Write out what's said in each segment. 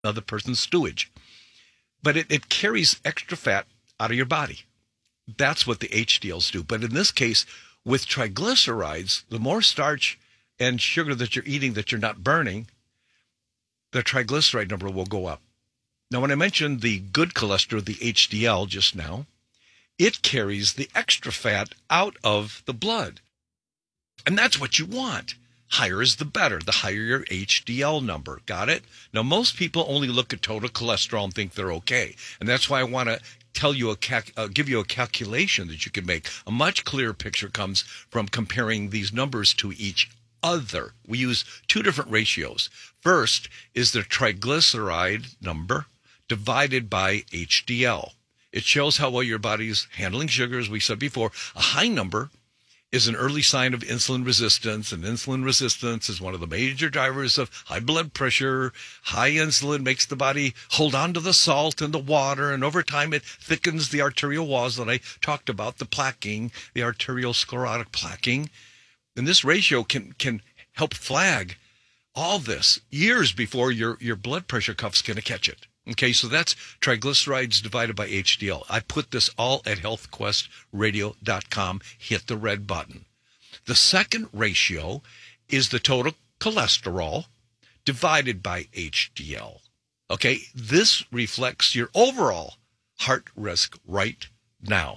another person's stewage. But it carries extra fat out of your body. That's what the HDLs do. But in this case, with triglycerides, the more starch and sugar that you're eating that you're not burning, the triglyceride number will go up. Now, when I mentioned the good cholesterol, the HDL just now, it carries the extra fat out of the blood. And that's what you want. Higher is the better, the higher your HDL number. Got it? Now, most people only look at total cholesterol and think they're okay. And that's why I want to tell you give you a calculation that you can make. A much clearer picture comes from comparing these numbers to each other. We use two different ratios. First is the triglyceride number divided by HDL. It shows how well your body is handling sugar, as we said before. A high number is an early sign of insulin resistance, and insulin resistance is one of the major drivers of high blood pressure. High insulin makes the body hold on to the salt and the water, and over time it thickens the arterial walls that I talked about, the plaquing, the arteriosclerotic plaquing. And this ratio can help flag all this years before your blood pressure cuff's going to catch it. Okay, so that's triglycerides divided by HDL. I put this all at healthquestradio.com. Hit the red button. The second ratio is the total cholesterol divided by HDL. Okay, this reflects your overall heart risk right now.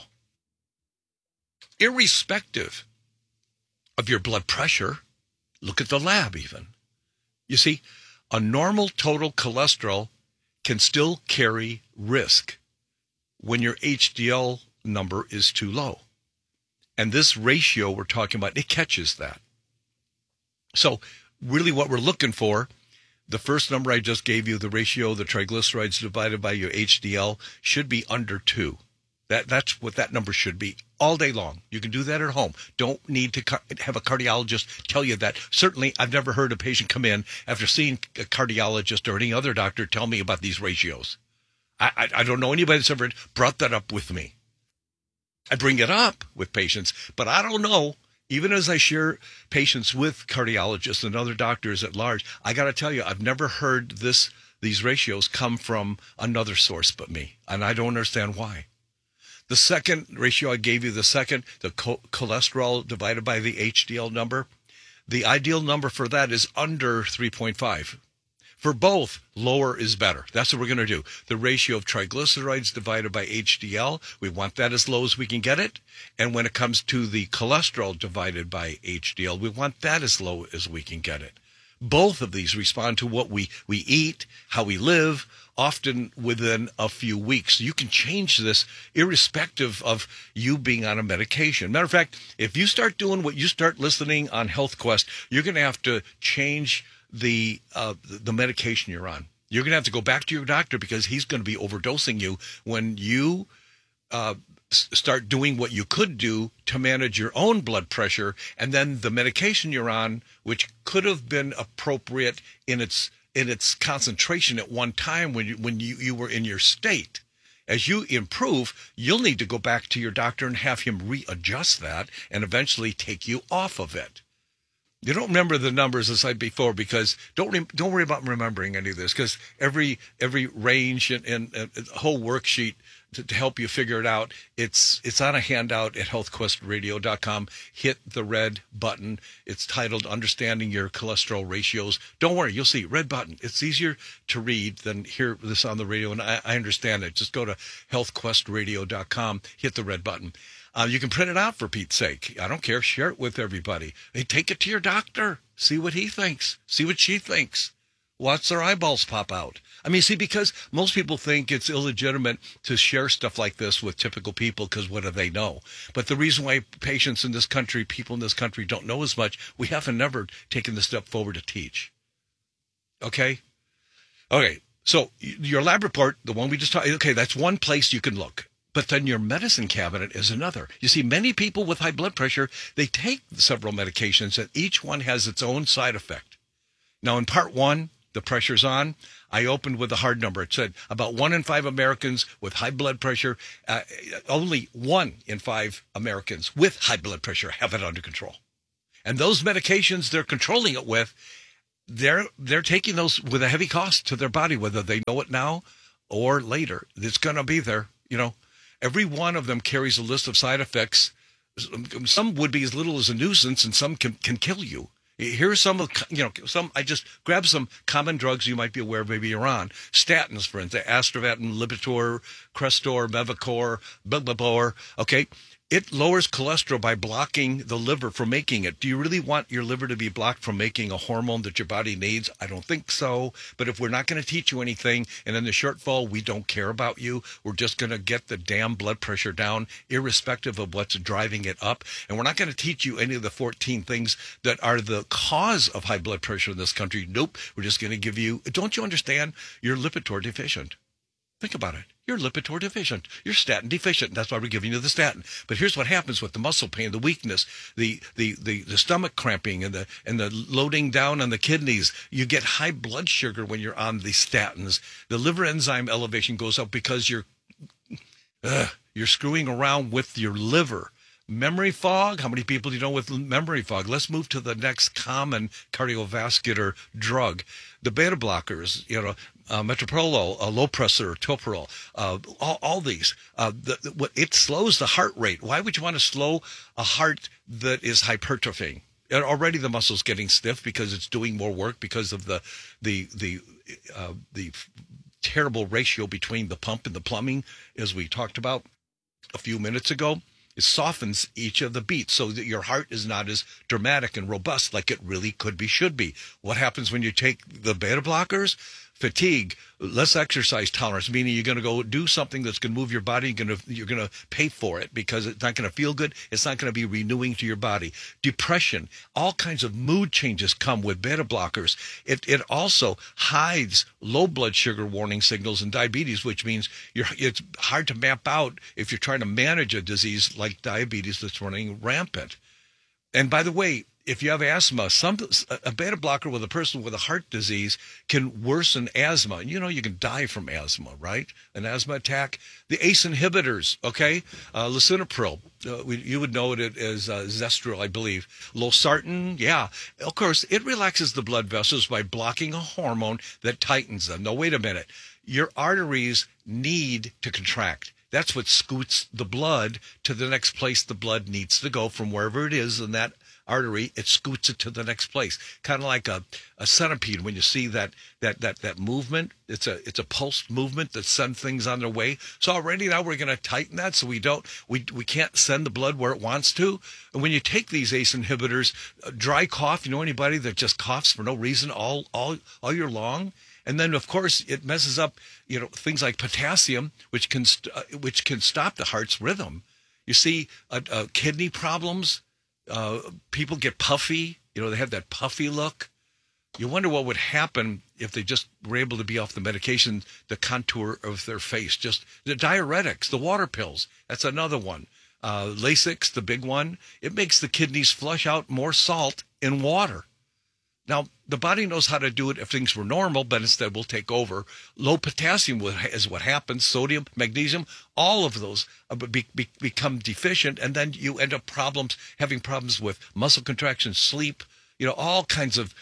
Irrespective of your blood pressure, look at the lab even. You see, a normal total cholesterol can still carry risk when your HDL number is too low. And this ratio we're talking about, it catches that. So really what we're looking for, the first number I just gave you, the ratio, the triglycerides divided by your HDL, should be under 2. That's what that number should be all day long. You can do that at home. Don't need to have a cardiologist tell you that. Certainly, I've never heard a patient come in after seeing a cardiologist or any other doctor tell me about these ratios. I don't know anybody that's ever brought that up with me. I bring it up with patients, but I don't know. Even as I share patients with cardiologists and other doctors at large, I got to tell you, I've never heard these ratios come from another source but me, and I don't understand why. The second ratio I gave you, the cholesterol divided by the HDL number, the ideal number for that is under 3.5. For both, lower is better. That's what we're going to do. The ratio of triglycerides divided by HDL, we want that as low as we can get it. And when it comes to the cholesterol divided by HDL, we want that as low as we can get it. Both of these respond to what we eat, how we live, often within a few weeks. You can change this irrespective of you being on a medication. Matter of fact, if you start doing what you start listening on HealthQuest, you're going to have to change the medication you're on. You're going to have to go back to your doctor because he's going to be overdosing you when you start doing what you could do to manage your own blood pressure, and then the medication you're on, which could have been appropriate in its concentration at one time when you were in your state. As you improve, you'll need to go back to your doctor and have him readjust that and eventually take you off of it. You don't remember the numbers as I said before because don't worry about remembering any of this because every range and whole worksheet to help you figure it out, it's on a handout at healthquestradio.com. Hit the red button. It's titled Understanding Your Cholesterol Ratios. Don't worry, you'll see red button. It's easier to read than hear this on the radio, and I understand it. Just go to healthquestradio.com, hit the red button. You can print it out for Pete's sake. I don't care. Share it with everybody. Hey, take it to your doctor. See what he thinks. See what she thinks. Watch their eyeballs pop out. I mean, see, because most people think it's illegitimate to share stuff like this with typical people because what do they know? But the reason why patients in this country, people in this country don't know as much, we haven't never taken the step forward to teach. Okay? Okay, so your lab report, the one we just talked, okay, that's one place you can look. But then your medicine cabinet is another. You see, many people with high blood pressure, they take several medications and each one has its own side effect. Now, in part 1, the pressure's on. I opened with a hard number. It said about 1 in 5 Americans with high blood pressure, only 1 in 5 Americans with high blood pressure have it under control. And those medications they're controlling it with they're taking those with a heavy cost to their body, whether they know it now or later. It's going to be there. Every one of them carries a list of side effects. Some would be as little as a nuisance, and some can kill you. Here's some of, I just grabbed some common drugs you might be aware of, maybe you're on. Statins, for instance, Astravatin, Lipitor, Crestor, Mevacor, Bilbabor, okay? It lowers cholesterol by blocking the liver from making it. Do you really want your liver to be blocked from making a hormone that your body needs? I don't think so. But if we're not going to teach you anything, and in the shortfall, we don't care about you, we're just going to get the damn blood pressure down, irrespective of what's driving it up. And we're not going to teach you any of the 14 things that are the cause of high blood pressure in this country. Nope. We're just going to give you, don't you understand? You're Lipitor deficient. Think about it. You're Lipitor deficient. You're statin deficient. That's why we're giving you the statin. But here's what happens with the muscle pain, the weakness, the stomach cramping, and the loading down on the kidneys. You get high blood sugar when you're on the statins. The liver enzyme elevation goes up because you're screwing around with your liver. Memory fog. How many people do you know with memory fog? Let's move to the next common cardiovascular drug. The beta blockers, metoprolol, Lopressor, Toprol, all these. It slows the heart rate. Why would you want to slow a heart that is hypertrophying? Already the muscle's getting stiff because it's doing more work because of the terrible ratio between the pump and the plumbing, as we talked about a few minutes ago. It softens each of the beats so that your heart is not as dramatic and robust like it really could be, should be. What happens when you take the beta blockers? Fatigue, less exercise tolerance, meaning you're going to go do something that's going to move your body. You're going to pay for it because it's not going to feel good. It's not going to be renewing to your body. Depression, all kinds of mood changes come with beta blockers. It also hides low blood sugar warning signals in diabetes, which means it's hard to map out if you're trying to manage a disease like diabetes that's running rampant. And by the way, if you have asthma, a beta blocker with a person with a heart disease can worsen asthma. And you can die from asthma, right? An asthma attack. The ACE inhibitors, okay? Lisinopril, you would know it as Zestril, I believe. Losartan, yeah. Of course, it relaxes the blood vessels by blocking a hormone that tightens them. No, wait a minute. Your arteries need to contract. That's what scoots the blood to the next place the blood needs to go from wherever it is in that artery. It scoots it to the next place, kind of like a centipede. When you see that movement, it's a pulsed movement that sends things on their way. So already now we're going to tighten that so we can't send the blood where it wants to. And when you take these ACE inhibitors, dry cough, anybody that just coughs for no reason all year long? And then, of course, it messes up, things like potassium, which can stop the heart's rhythm. You see, kidney problems. People get puffy. They have that puffy look. You wonder what would happen if they just were able to be off the medication, the contour of their face. Just the diuretics, the water pills. That's another one. Lasix, the big one. It makes the kidneys flush out more salt in water. Now, the body knows how to do it if things were normal, but instead will take over. Low potassium is what happens. Sodium, magnesium, all of those become deficient, and then you end up having problems with muscle contraction, sleep, all kinds of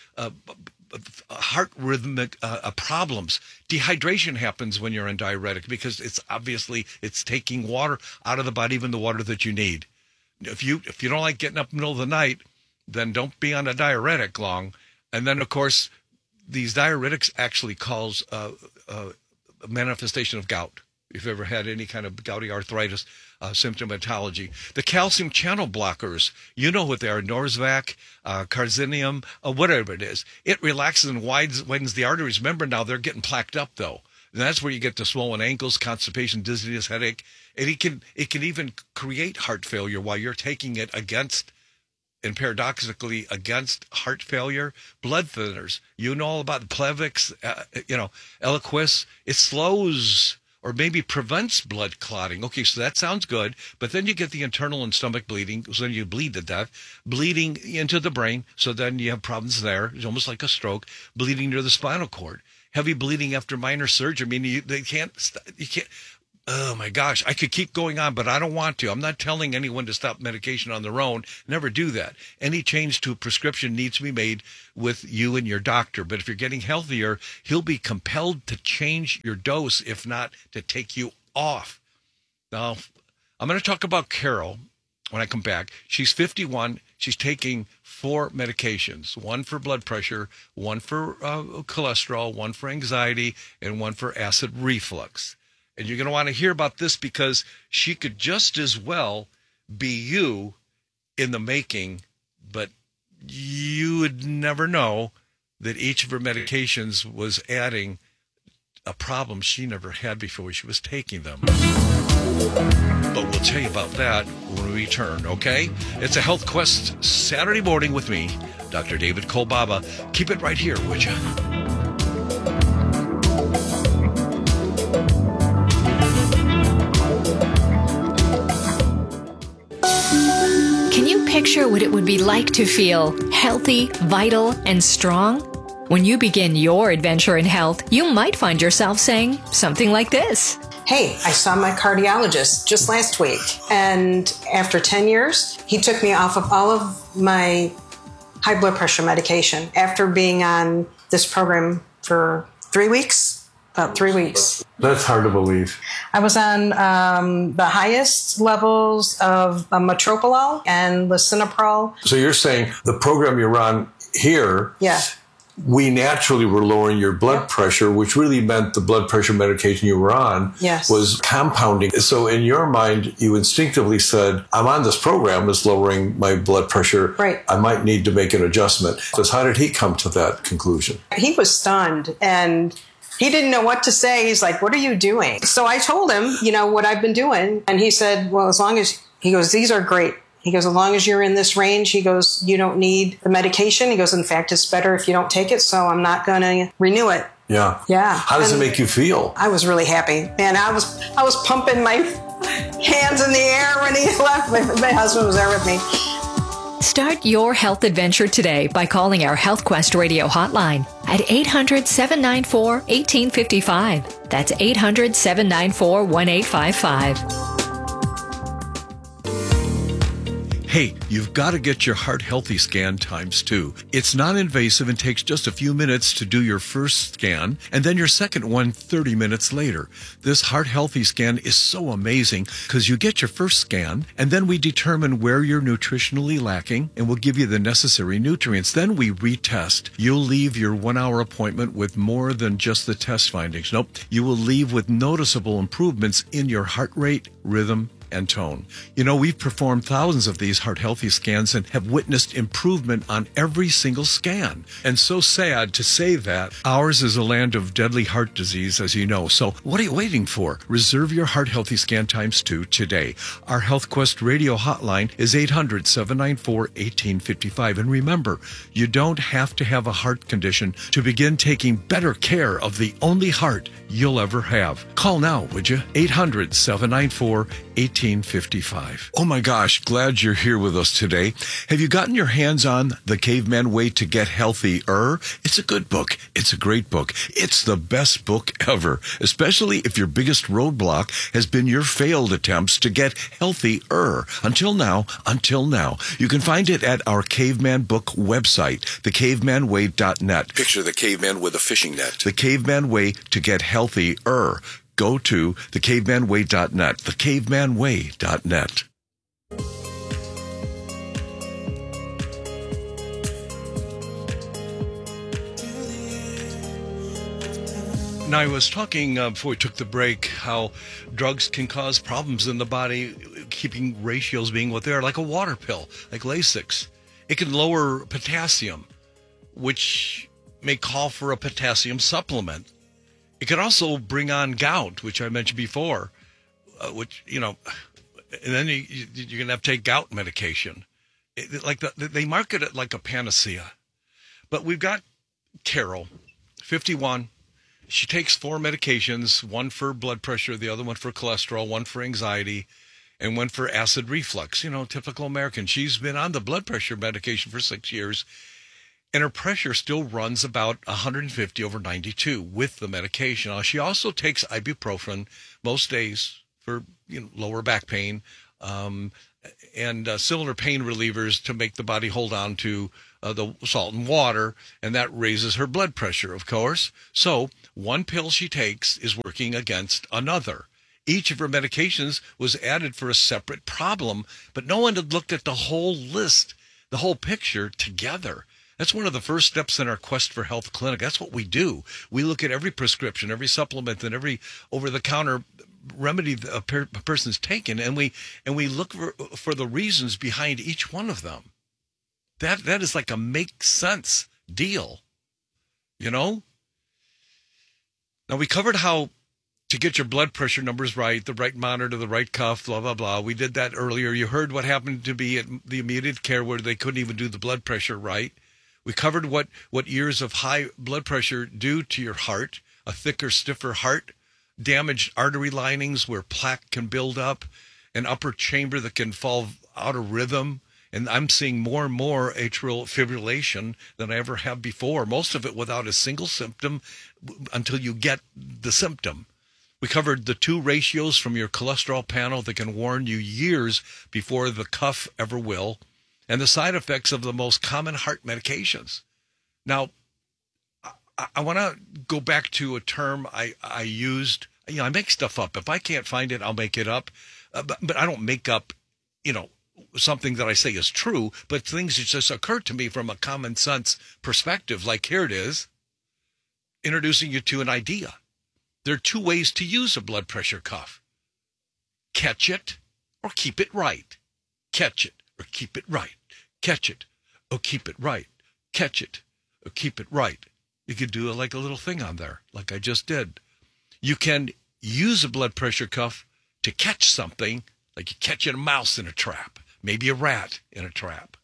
heart rhythmic problems. Dehydration happens when you're on diuretic because it's taking water out of the body, even the water that you need. If you don't like getting up in the middle of the night, then don't be on a diuretic long. And then, of course, these diuretics actually cause a manifestation of gout. If you've ever had any kind of gouty arthritis symptomatology. The calcium channel blockers, you know what they are, Norsvac, Carcinium, whatever it is. It relaxes and widens the arteries. Remember now, they're getting plaqued up, though. And that's where you get the swollen ankles, constipation, dizziness, headache. And it can even create heart failure while you're taking it and paradoxically against heart failure. Blood thinners, all about the Plavix, Eliquis. It slows or maybe prevents blood clotting. Okay, so that sounds good, but then you get the internal and stomach bleeding, so then you bleed to death, bleeding into the brain, so then you have problems there. It's almost like a stroke. Bleeding near the spinal cord, heavy bleeding after minor surgery. I mean, you can't. Oh my gosh, I could keep going on, but I don't want to. I'm not telling anyone to stop medication on their own. Never do that. Any change to a prescription needs to be made with you and your doctor. But if you're getting healthier, he'll be compelled to change your dose, if not to take you off. Now, I'm going to talk about Carol when I come back. She's 51. She's taking 4 medications, 1 for blood pressure, 1 for cholesterol, 1 for anxiety, and 1 for acid reflux. And you're going to want to hear about this because she could just as well be you in the making, but you would never know that each of her medications was adding a problem she never had before she was taking them. But we'll tell you about that when we return, okay? It's a Health Quest Saturday morning with me, Dr. David Kolbaba. Keep it right here, would you? Can you picture what it would be like to feel healthy, vital, and strong? When you begin your adventure in health, you might find yourself saying something like this. Hey, I saw my cardiologist just last week, and after 10 years, he took me off of all of my high blood pressure medication after being on this program for 3 weeks. About 3 weeks. That's hard to believe. I was on the highest levels of metoprolol and lisinopril. So you're saying the program you're on here, Yeah. we naturally were lowering your blood pressure, which really meant the blood pressure medication you were on Yes. was compounding. So in your mind, you instinctively said, I'm on this program that's lowering my blood pressure. Right. I might need to make an adjustment. So how did he come to that conclusion? He was stunned, and he didn't know what to say. He's like, what are you doing? So I told him, what I've been doing. And he said, well, he goes, these are great. He goes, as long as you're in this range, he goes, you don't need the medication. He goes, in fact, it's better if you don't take it. So I'm not going to renew it. Yeah. Yeah. How does it make you feel? I was really happy. And I was pumping my hands in the air when he left. My husband was there with me. Start your health adventure today by calling our Health Quest radio hotline at 800-794-1855. That's 800-794-1855. Hey, you've got to get your Heart Healthy Scan ×2. It's non-invasive and takes just a few minutes to do your first scan, and then your second one 30 minutes later. This Heart Healthy Scan is so amazing because you get your first scan, and then we determine where you're nutritionally lacking, and we'll give you the necessary nutrients. Then we retest. You'll leave your 1-hour appointment with more than just the test findings. Nope, you will leave with noticeable improvements in your heart rate, rhythm, and tone. We've performed thousands of these Heart Healthy scans and have witnessed improvement on every single scan. And so sad to say that ours is a land of deadly heart disease, as you know. So what are you waiting for? Reserve your Heart Healthy Scan ×2 today. Our Health Quest radio hotline is 800-794-1855. And remember, you don't have to have a heart condition to begin taking better care of the only heart you'll ever have. Call now, would you? 800-794-1855. Oh my gosh, glad you're here with us today. Have you gotten your hands on The Caveman Way to Get Healthier? It's a good book. It's a great book. It's the best book ever, especially if your biggest roadblock has been your failed attempts to get healthier. Until now. You can find it at our Caveman Book website, thecavemanway.net. Picture the caveman with a fishing net. The Caveman Way to Get Healthier. Go to thecavemanway.net, thecavemanway.net. Now, I was talking before we took the break how drugs can cause problems in the body, keeping ratios being what they are, like a water pill, like Lasix. It can lower potassium, which may call for a potassium supplement. It can also bring on gout, which I mentioned before, and then you're going to have to take gout medication. They market it like a panacea. But we've got Carol, 51. She takes 4 medications, 1 for blood pressure, the other one for cholesterol, 1 for anxiety, and 1 for acid reflux. Typical American. She's been on the blood pressure medication for 6 years. And her pressure still runs about 150 over 92 with the medication. Now, she also takes ibuprofen most days for lower back pain and similar pain relievers to make the body hold on to the salt and water, and that raises her blood pressure, of course. So one pill she takes is working against another. Each of her medications was added for a separate problem, but no one had looked at the whole list, the whole picture together. That's one of the first steps in our Quest for Health clinic. That's what we do. We look at every prescription, every supplement, and every over-the-counter remedy a person's taken, and we look for the reasons behind each one of them. That is like a make sense deal, Now we covered how to get your blood pressure numbers right, the right monitor, the right cuff, blah, blah, blah. We did that earlier. You heard what happened to be at the immediate care where they couldn't even do the blood pressure right. We covered what years of high blood pressure do to your heart, a thicker, stiffer heart, damaged artery linings where plaque can build up, an upper chamber that can fall out of rhythm. And I'm seeing more and more atrial fibrillation than I ever have before, most of it without a single symptom until you get the symptom. We covered the 2 ratios from your cholesterol panel that can warn you years before the cuff ever will, and the side effects of the most common heart medications. Now, I want to go back to a term I used. I make stuff up. If I can't find it, I'll make it up. But I don't make up, something that I say is true, but things that just occur to me from a common sense perspective. Like here it is, introducing you to an idea. There are 2 ways to use a blood pressure cuff. Catch it or keep it right. Catch it or keep it right. Catch it or keep it right. Catch it or keep it right. You could do like a little thing on there, like I just did. You can use a blood pressure cuff to catch something, like you catch a mouse in a trap, maybe a rat in a trap.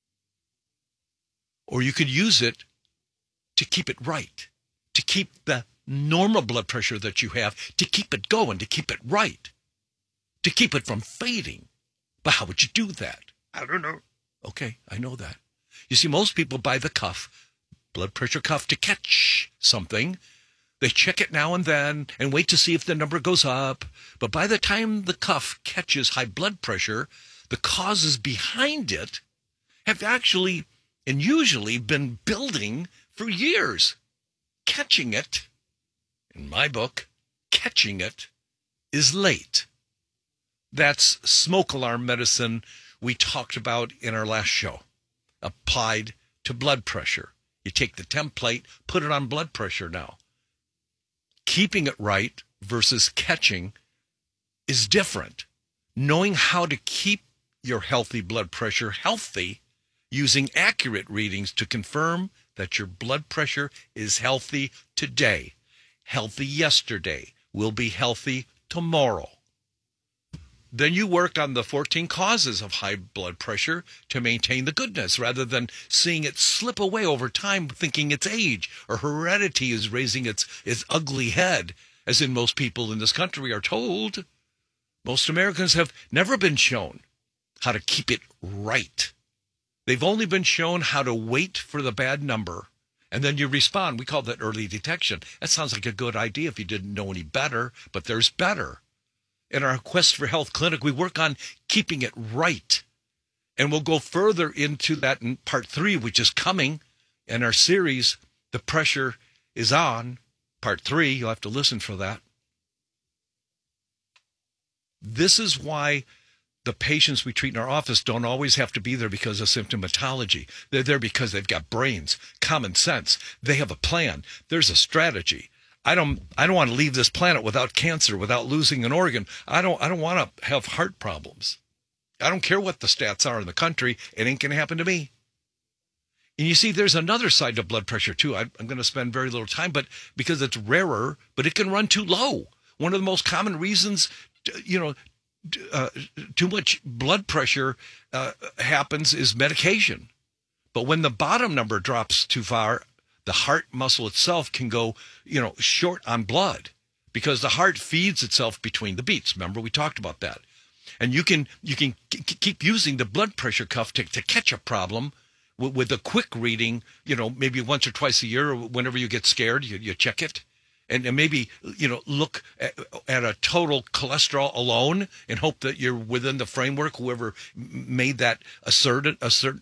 Or you could use it to keep it right, to keep the normal blood pressure that you have, to keep it going, to keep it right, to keep it from fading. But how would you do that? I don't know. Okay, I know that. You see, most people buy the cuff, blood pressure cuff, to catch something. They check it now and then and wait to see if the number goes up. But by the time the cuff catches high blood pressure, the causes behind it have actually and usually been building for years. Catching it, in my book, catching it is late. That's smoke alarm medicine we talked about in our last show, applied to blood pressure. You take the template, put it on blood pressure now. Keeping it right versus catching is different. Knowing how to keep your healthy blood pressure healthy, using accurate readings to confirm that your blood pressure is healthy today, healthy yesterday, will be healthy tomorrow. Then you work on the 14 causes of high blood pressure to maintain the goodness rather than seeing it slip away over time, thinking it's age or heredity is raising its ugly head, as in most people in this country are told. Most Americans have never been shown how to keep it right. They've only been shown how to wait for the bad number, and then you respond. We call that early detection. That sounds like a good idea if you didn't know any better, but there's better. In our Quest for Health clinic, we work on keeping it right. And we'll go further into that in part 3, which is coming in our series, The Pressure is On. Part 3, you'll have to listen for that. This is why the patients we treat in our office don't always have to be there because of symptomatology. They're there because they've got brains, common sense. They have a plan. There's a strategy. I don't want to leave this planet without cancer, without losing an organ. I don't want to have heart problems. I don't care what the stats are in the country. It ain't going to happen to me. And you see, there's another side to blood pressure too. I'm going to spend very little time, but because it's rarer, but it can run too low. One of the most common reasons, too much blood pressure happens is medication. But when the bottom number drops too far, the heart muscle itself can go, short on blood because the heart feeds itself between the beats. Remember, we talked about that. And you can keep using the blood pressure cuff to catch a problem with a quick reading, maybe once or twice a year, or whenever you get scared, you check it. And maybe, look at a total cholesterol alone and hope that you're within the framework, whoever made that asserting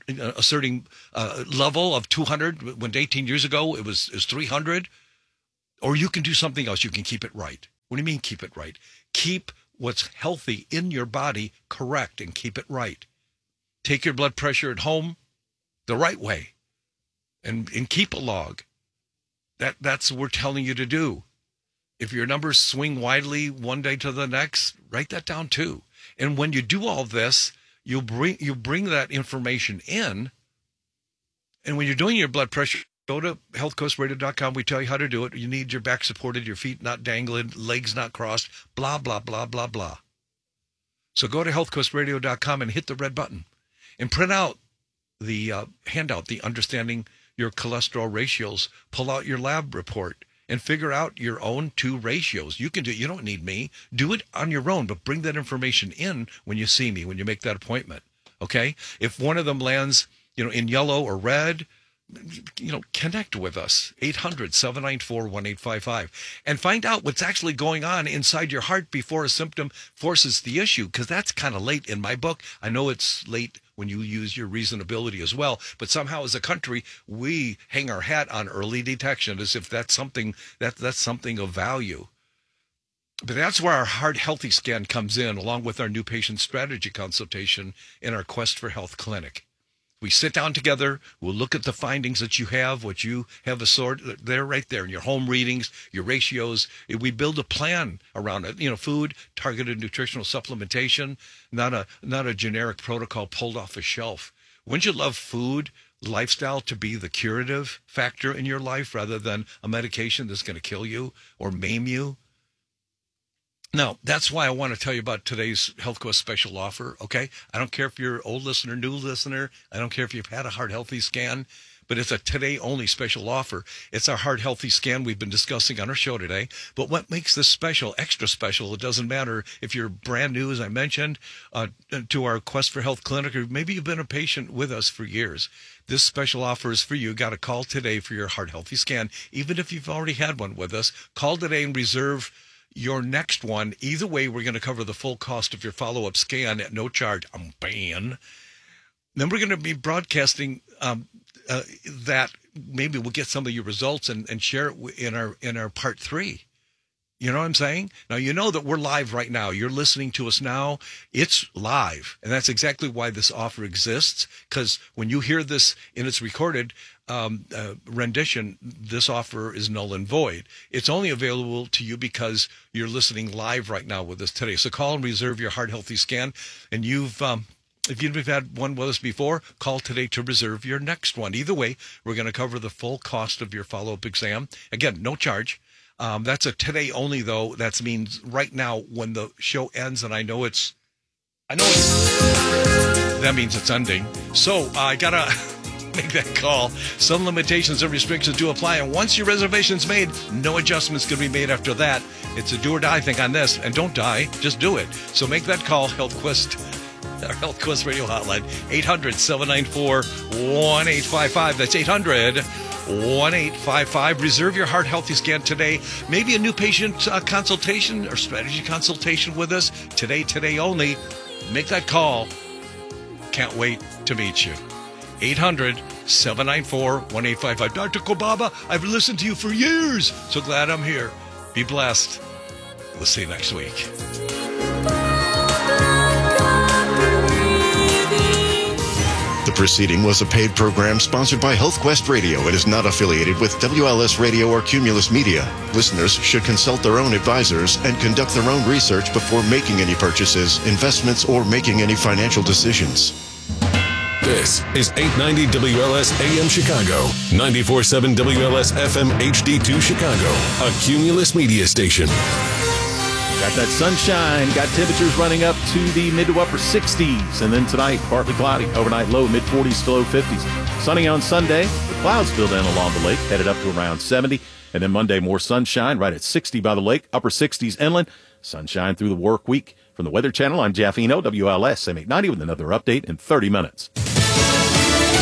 level of 200, when 18 years ago it was 300. Or you can do something else. You can keep it right. What do you mean keep it right? Keep what's healthy in your body correct and keep it right. Take your blood pressure at home the right way and keep a log. That's what we're telling you to do. If your numbers swing widely one day to the next, write that down too. And when you do all this, you bring that information in. And when you're doing your blood pressure, go to healthquestradio.com. We tell you how to do it. You need your back supported, your feet not dangling, legs not crossed, blah, blah, blah, blah, blah. So go to healthquestradio.com and hit the red button and print out the handout, the Understanding Your Cholesterol Ratios. Pull out your lab report and figure out your own 2 ratios. You can do it. You don't need me. Do it on your own, but bring that information in when you see me, when you make that appointment. Okay? If one of them lands, in yellow or red, connect with us, 800-794-1855, and find out what's actually going on inside your heart before a symptom forces the issue, because that's kind of late in my book. I know it's late when you use your reasonability as well, but somehow as a country, we hang our hat on early detection as if that's something that's something of value. But that's where our Heart Healthy Scan comes in, along with our new patient strategy consultation in our Quest for Health clinic. We sit down together, we'll look at the findings that you have, what you have assorted. They're right there in your home readings, your ratios. We build a plan around it. Food, targeted nutritional supplementation, not a generic protocol pulled off a shelf. Wouldn't you love food, lifestyle to be the curative factor in your life rather than a medication that's going to kill you or maim you? Now, that's why I want to tell you about today's HealthQuest special offer, okay? I don't care if you're old listener, new listener. I don't care if you've had a Heart Healthy Scan, but it's a today-only special offer. It's our Heart Healthy Scan we've been discussing on our show today. But what makes this special, extra special, it doesn't matter if you're brand new, as I mentioned, to our Quest for Health clinic, or maybe you've been a patient with us for years. This special offer is for you. Got to call today for your Heart Healthy Scan. Even if you've already had one with us, call today and reserve your next one. Either way, we're going to cover the full cost of your follow-up scan at no charge. Then we're going to be broadcasting that. Maybe we'll get some of your results and share it in our part 3. You know what I'm saying? Now, you know that we're live right now. You're listening to us now. It's live. And that's exactly why this offer exists, because when you hear this in its recorded rendition, this offer is null and void. It's only available to you because you're listening live right now with us today. So call and reserve your Heart Healthy Scan. And if you've had one with us before, call today to reserve your next one. Either way, we're going to cover the full cost of your follow-up exam. Again, no charge. That's a today only, though. That means right now when the show ends, and I know it's that means it's ending. So I got to make that call. Some limitations and restrictions do apply, and once your reservation's made, no adjustments can be made after that. It's a do or die thing on this, and don't die, just do it. So make that call, our HealthQuest radio hotline, 800-794-1855. That's 800-1855. Reserve your Heart Healthy Scan today. Maybe a new patient consultation or strategy consultation with us today only. Make that call. Can't wait to meet you. 800-794-1855. Dr. Kobaba, I've listened to you for years. So glad I'm here. Be blessed. We'll see you next week. The preceding was a paid program sponsored by HealthQuest Radio. It is not affiliated with WLS Radio or Cumulus Media. Listeners should consult their own advisors and conduct their own research before making any purchases, investments, or making any financial decisions. This is 890 WLS AM Chicago, 94.7 WLS FM HD2 Chicago, a Cumulus Media station. Got that sunshine, got temperatures running up to the mid to upper 60s. And then tonight, partly cloudy, overnight low, mid 40s to low 50s. Sunny on Sunday, the clouds build in along the lake, headed up to around 70. And then Monday, more sunshine, right at 60 by the lake, upper 60s inland. Sunshine through the work week. From the Weather Channel, I'm Jeff Eno, WLS AM 890 with another update in 30 minutes.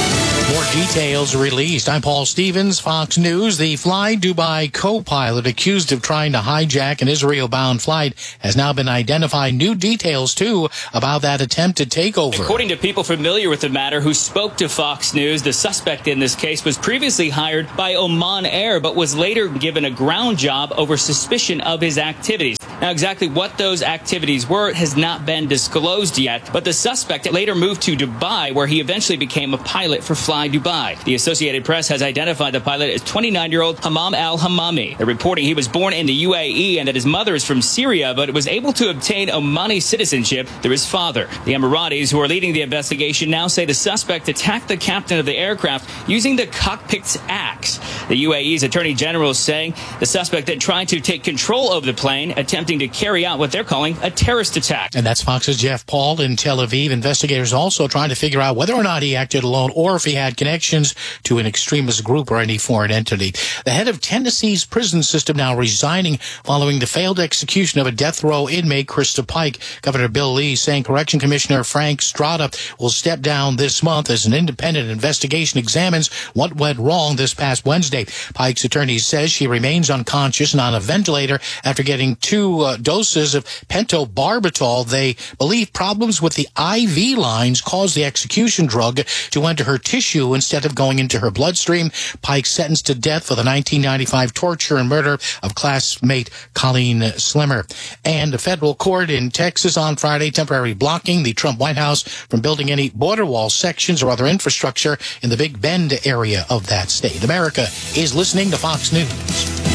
More details released. I'm Paul Stevens, Fox News. The Fly Dubai co-pilot accused of trying to hijack an Israel-bound flight has now been identified. New details, too, about that attempted takeover. According to people familiar with the matter who spoke to Fox News, the suspect in this case was previously hired by Oman Air, but was later given a ground job over suspicion of his activities. Now, exactly what those activities were has not been disclosed yet, but the suspect later moved to Dubai, where he eventually became a pilot for Fly Dubai. The Associated Press has identified the pilot as 29-year-old Hammam al-Hammami. They're reporting he was born in the UAE and that his mother is from Syria, but was able to obtain Omani citizenship through his father. The Emiratis, who are leading the investigation, now say the suspect attacked the captain of the aircraft using the cockpit's axe. The UAE's Attorney General is saying the suspect then tried to take control of the plane, attempting to carry out what they're calling a terrorist attack. And that's Fox's Jeff Paul in Tel Aviv. Investigators also trying to figure out whether or not he acted alone or if he had connections to an extremist group or any foreign entity. The head of Tennessee's prison system now resigning following the failed execution of a death row inmate, Krista Pike. Governor Bill Lee saying Correction Commissioner Frank Strada will step down this month as an independent investigation examines what went wrong this past Wednesday. Pike's attorney says she remains unconscious and on a ventilator after getting 2 doses of pentobarbital. They believe problems with the IV lines caused the execution drug to enter her tissue instead of going into her bloodstream. Pike sentenced to death for the 1995 torture and murder of classmate Colleen Slimmer. And a federal court in Texas on Friday temporarily blocking the Trump White House from building any border wall sections or other infrastructure in the Big Bend area of that state. America is listening to Fox News.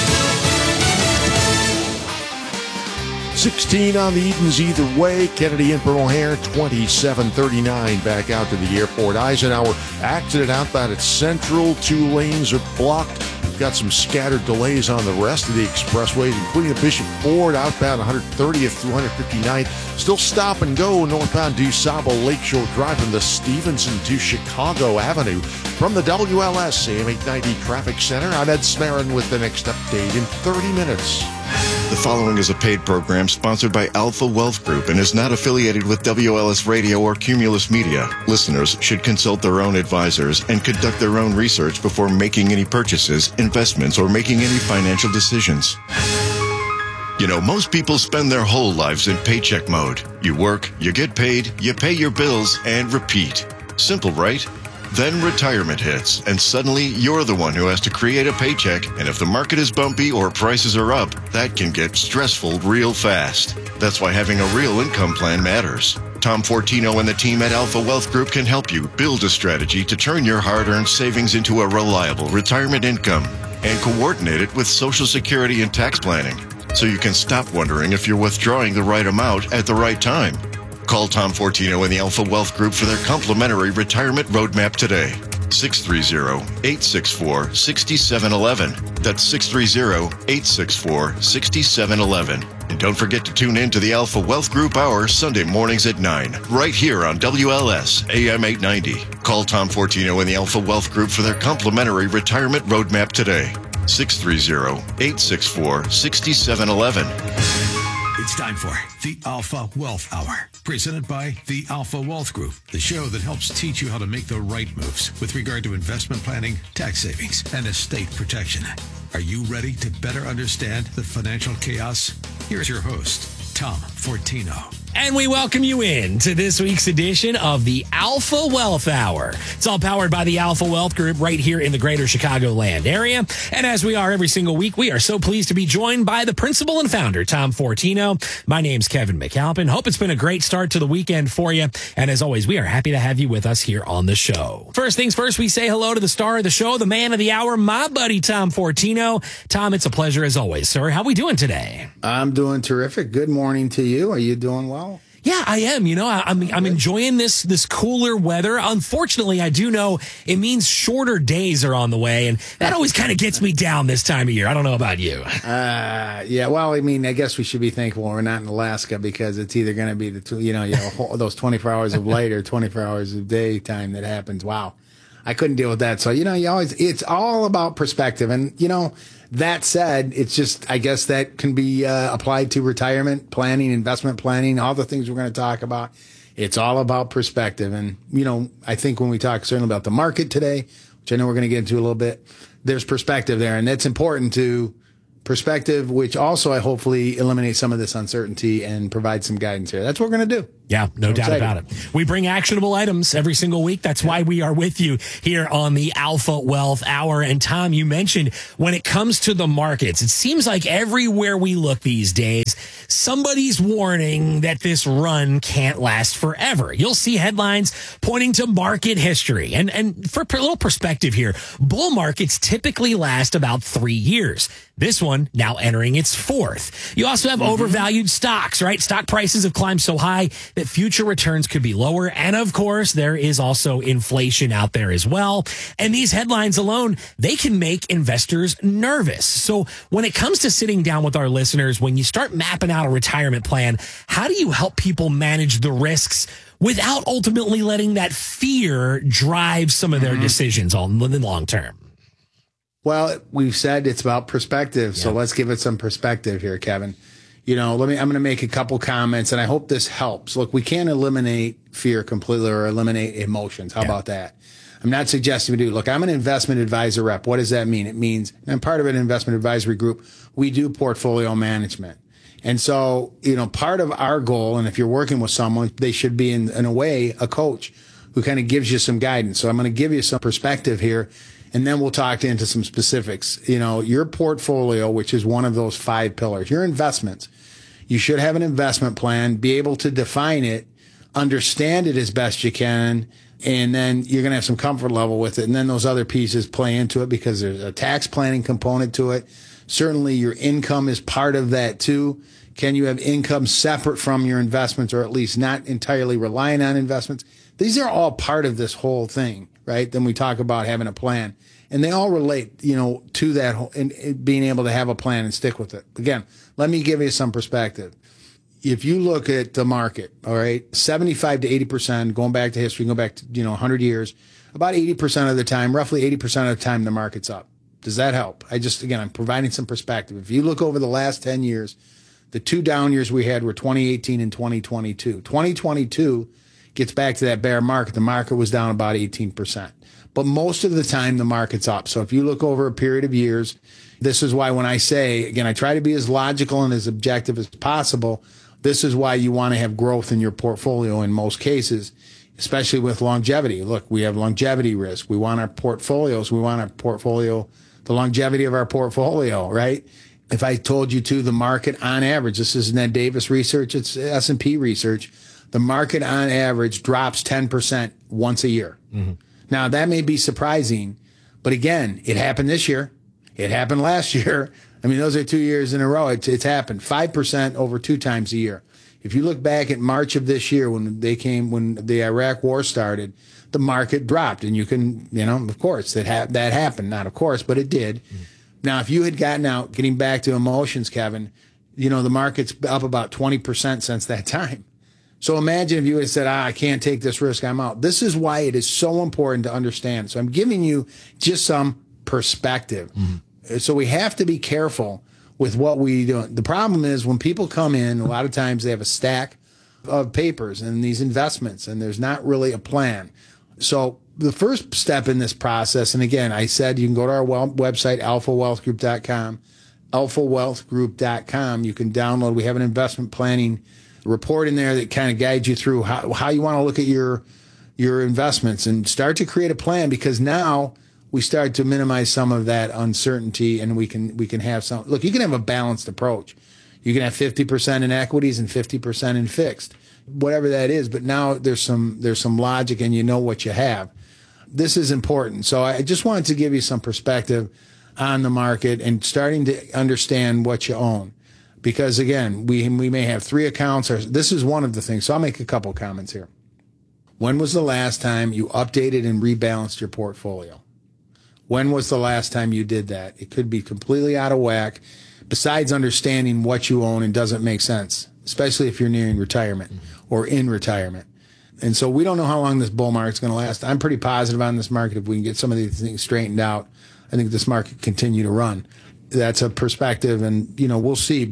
16 on the Edens either way. Kennedy and Pearl Hare, 2739 back out to the airport. Eisenhower accident outbound at Central. 2 lanes are blocked. We've got some scattered delays on the rest of the expressways, including the Bishop Ford outbound 130th through 159th. Still stop and go northbound DuSable Lakeshore Drive from the Stevenson to Chicago Avenue. From the WLS AM 890 Traffic Center, I'm Ed Smarin with the next update in 30 minutes. The following is a paid program sponsored by Alpha Wealth Group and is not affiliated with WLS Radio or Cumulus Media. Listeners should consult their own advisors and conduct their own research before making any purchases, investments, or making any financial decisions. You know, most people spend their whole lives in paycheck mode. You work, you get paid, you pay your bills, and repeat. Simple, right? Then retirement hits, and suddenly you're the one who has to create a paycheck, and if the market is bumpy or prices are up, that can get stressful real fast. That's why having a real income plan matters. Tom Fortino and the team at Alpha Wealth Group can help you build a strategy to turn your hard-earned savings into a reliable retirement income and coordinate it with Social Security and tax planning, so you can stop wondering if you're withdrawing the right amount at the right time. Call Tom Fortino and the Alpha Wealth Group for their complimentary retirement roadmap today. 630-864-6711. That's 630-864-6711. And don't forget to tune in to the Alpha Wealth Group Hour Sunday mornings at 9, right here on WLS AM 890. Call Tom Fortino and the Alpha Wealth Group for their complimentary retirement roadmap today. 630-864-6711. It's time for the Alpha Wealth Hour, presented by the Alpha Wealth Group, the show that helps teach you how to make the right moves with regard to investment planning, tax savings, and estate protection. Are you ready to better understand the financial chaos? Here's your host, Tom Fortino. And we welcome you in to this week's edition of the Alpha Wealth Hour. It's all powered by the Alpha Wealth Group right here in the greater Chicagoland area. And as we are every single week, we are so pleased to be joined by the principal and founder, Tom Fortino. My name's Kevin McAlpin. Hope it's been a great start to the weekend for you. And as always, we are happy to have you with us here on the show. First things first, we say hello to the star of the show, the man of the hour, my buddy, Tom Fortino. Tom, it's a pleasure as always, sir. How we doing today? I'm doing terrific. Good morning to you. Are you doing well? Yeah, I am. You know, I'm enjoying this cooler weather. Unfortunately, I do know it means shorter days are on the way, and that always kind of gets me down this time of year. I don't know about you. Yeah. Well, I mean, I guess we should be thankful we're not in Alaska, because it's either going to be those 24 hours of light or 24 hours of daytime that happens. Wow, I couldn't deal with that. So it's all about perspective, and that said, it's just, I guess that can be applied to retirement planning, investment planning, all the things we're going to talk about. It's all about perspective. And, I think when we talk certainly about the market today, which I know we're going to get into a little bit, there's perspective there. And that's important to perspective, which also I hopefully eliminates some of this uncertainty and provide some guidance here. That's what we're going to do. Yeah, no doubt about it. We bring actionable items every single week. That's why we are with you here on the Alpha Wealth Hour. And Tom, you mentioned when it comes to the markets, it seems like everywhere we look these days, somebody's warning that this run can't last forever. You'll see headlines pointing to market history. And for a little perspective here, bull markets typically last about 3 years. This one now entering its fourth. You also have overvalued stocks, right? Stock prices have climbed so high that future returns could be lower. And of course, there is also inflation out there as well. And these headlines alone, they can make investors nervous. So when it comes to sitting down with our listeners, when you start mapping out a retirement plan, how do you help people manage the risks without ultimately letting that fear drive some of their decisions on the long term? Well, we've said it's about perspective, so let's give it some perspective here, Kevin. I'm going to make a couple comments, and I hope this helps. Look, we can't eliminate fear completely or eliminate emotions. How about that? I'm not suggesting we do. Look, I'm an investment advisor rep. What does that mean? It means I'm part of an investment advisory group. We do portfolio management. And so, part of our goal, and if you're working with someone, they should be in a way, a coach who kind of gives you some guidance. So I'm going to give you some perspective here. And then we'll talk into some specifics. Your portfolio, which is one of those 5 pillars, your investments, you should have an investment plan, be able to define it, understand it as best you can, and then you're going to have some comfort level with it. And then those other pieces play into it because there's a tax planning component to it. Certainly your income is part of that too. Can you have income separate from your investments, or at least not entirely relying on investments? These are all part of this whole thing, right? Then we talk about having a plan, and they all relate, to that whole, and being able to have a plan and stick with it. Again, let me give you some perspective. If you look at the market, all right, 75 to 80%, going back to history, go back to, 100 years, about 80% of the time, roughly 80% of the time, the market's up. Does that help? I'm providing some perspective. If you look over the last 10 years, the 2 down years we had were 2018 and 2022. 2022 gets back to that bear market. The market was down about 18%. But most of the time, the market's up. So if you look over a period of years, this is why when I say, again, I try to be as logical and as objective as possible. This is why you want to have growth in your portfolio in most cases, especially with longevity. Look, we have longevity risk. We want our portfolios. We want our portfolio, the longevity of our portfolio, right? If I told you the market on average, this is Ned Davis research, it's S&P research, the market on average drops 10% once a year. Mm-hmm. Now, that may be surprising, but again, it happened this year. It happened last year. I mean, those are 2 years in a row. It's happened 5% over 2 times a year. If you look back at March of this year when the Iraq war started, the market dropped, and you can, of course, that happened. Not of course, but it did. Mm-hmm. Now, if you had gotten out, getting back to emotions, Kevin, the market's up about 20% since that time. So imagine if you had said, I can't take this risk, I'm out. This is why it is so important to understand. So I'm giving you just some perspective. Mm-hmm. So we have to be careful with what we do. The problem is when people come in, a lot of times they have a stack of papers and these investments, and there's not really a plan. So the first step in this process, and again, I said you can go to our website, alphawealthgroup.com, alphawealthgroup.com. You can download. We have an investment planning report in there that kind of guides you through how you want to look at your investments and start to create a plan, because now we start to minimize some of that uncertainty, and we can have some. Look, you can have a balanced approach. You can have 50% in equities and 50% in fixed, whatever that is. But now there's some logic, and you know what you have. This is important. So I just wanted to give you some perspective on the market and starting to understand what you own. Because again, we may have 3 accounts, or this is one of the things. So I'll make a couple comments here. When was the last time you updated and rebalanced your portfolio? When was the last time you did that? It could be completely out of whack. Besides understanding what you own, and doesn't make sense, especially if you're nearing retirement or in retirement. And so we don't know how long this bull market's going to last. I'm pretty positive on this market. If we can get some of these things straightened out, I think this market continue to run. That's a perspective, and we'll see. But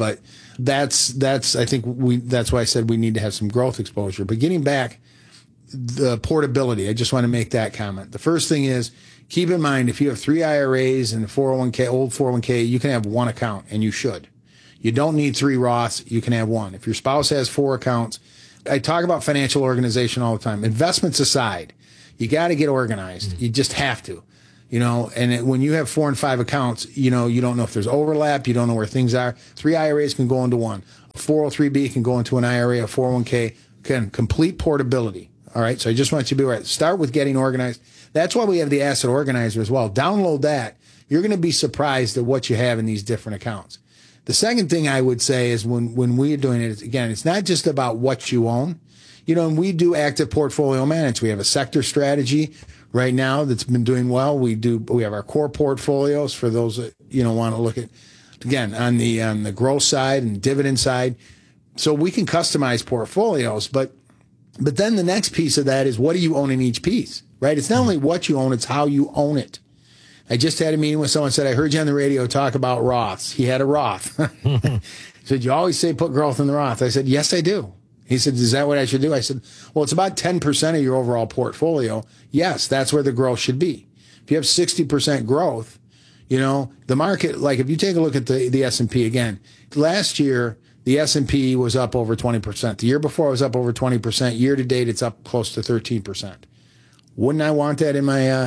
That's I think that's why I said we need to have some growth exposure. But getting back, the portability, I just want to make that comment. The first thing is, keep in mind, if you have 3 IRAs and a 401k, old 401k, you can have one account, and you should. You don't need 3 Roths. You can have one. If your spouse has 4 accounts, I talk about financial organization all the time. Investments aside, you got to get organized. You just have to, and when you have 4 and 5 accounts, you don't know if there's overlap. You don't know where things are. 3 IRAs can go into one. A 403B can go into an IRA, a 401k, complete portability. All right. So I just want you to be aware. Start with getting organized. That's why we have the asset organizer as well. Download that. You're going to be surprised at what you have in these different accounts. The second thing I would say is when we're doing it, again, it's not just about what you own. And we do active portfolio management. We have a sector strategy right now that's been doing well. We have our core portfolios for those that, want to look at, again, on the growth side and dividend side. So we can customize portfolios, but then the next piece of that is, what do you own in each piece, right? It's not only what you own, it's how you own it. I just had a meeting with someone said, I heard you on the radio talk about Roths. He had a Roth. He said, you always say put growth in the Roth. I said, yes, I do. He said, is that what I should do? I said, well, it's about 10% of your overall portfolio. Yes, that's where the growth should be. If you have 60% growth, the market, like if you take a look at the S&P again, last year, the S&P was up over 20%. The year before it was up over 20%. Year to date, it's up close to 13%. Wouldn't I want that in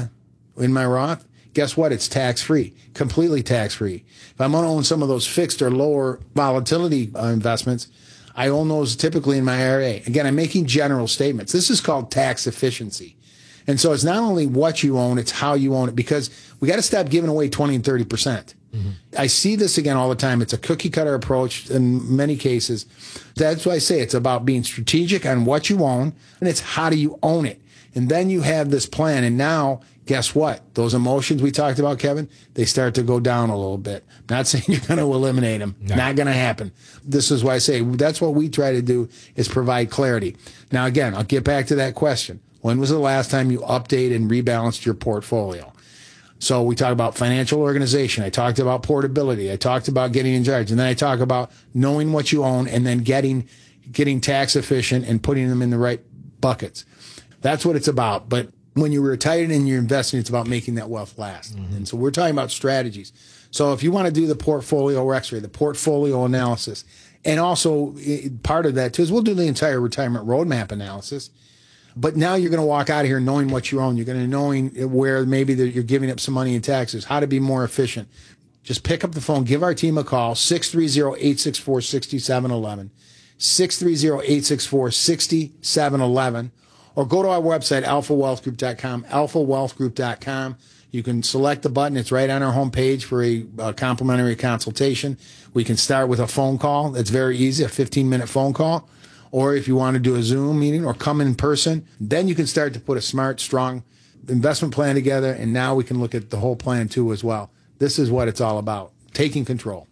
my Roth? Guess what? It's tax-free, completely tax-free. If I'm going to own some of those fixed or lower volatility investments, I own those typically in my IRA. Again, I'm making general statements. This is called tax efficiency. And so it's not only what you own, it's how you own it, because we got to stop giving away 20 and 30%. Mm-hmm. I see this again all the time. It's a cookie cutter approach in many cases. That's why I say it's about being strategic on what you own, and it's how do you own it. And then you have this plan, and now guess what? Those emotions we talked about, Kevin, they start to go down a little bit. Not saying you're going to eliminate them. No. Not going to happen. This is why I say that's what we try to do, is provide clarity. Now, again, I'll get back to that question. When was the last time you updated and rebalanced your portfolio? So we talk about financial organization. I talked about portability. I talked about getting in charge. And then I talk about knowing what you own and then getting tax efficient and putting them in the right buckets. That's what it's about. But when you're retired and you're investing, it's about making that wealth last. Mm-hmm. And so we're talking about strategies. So if you want to do the portfolio X-ray, the portfolio analysis, and also part of that too is we'll do the entire retirement roadmap analysis. But now you're going to walk out of here knowing what you own. You're going to knowing where maybe you're giving up some money in taxes, how to be more efficient. Just pick up the phone, give our team a call, 630-864-6711, 630-864-6711. Or go to our website, alphawealthgroup.com, alphawealthgroup.com. You can select the button. It's right on our homepage for a complimentary consultation. We can start with a phone call. That's very easy, a 15-minute phone call. Or if you want to do a Zoom meeting or come in person, then you can start to put a smart, strong investment plan together. And now we can look at the whole plan too as well. This is what it's all about, taking control.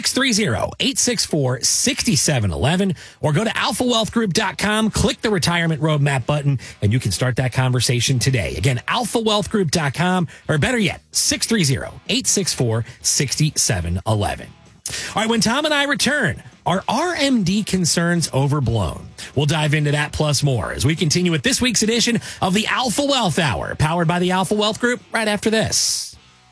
630-864-6711 or go to alphawealthgroup.com, click the retirement roadmap button, and you can start that conversation today. Again, alphawealthgroup.com, or better yet, 630-864-6711. All right, when Tom and I return, are RMD concerns overblown? We'll dive into that plus more as we continue with this week's edition of the Alpha Wealth Hour, powered by the Alpha Wealth Group, right after this.